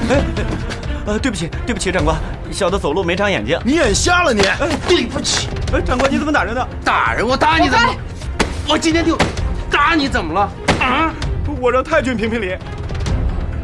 对不起，长官，小的走路没长眼睛。 你眼瞎了你？ 对不起， 长官你怎么打人呢？ 打人？我打你怎么了？我今天就打你怎么了？啊！ 我让太君评评理。